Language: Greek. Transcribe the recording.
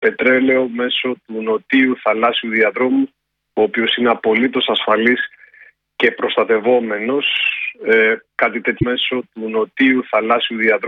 πετρέλαιο μέσω του νοτίου θαλάσσιου διαδρόμου, ο οποίος είναι απολύτως ασφαλής και προστατευόμενος. Κάτι τέτοιο μέσω του νοτίου θαλάσσιου διαδρόμου.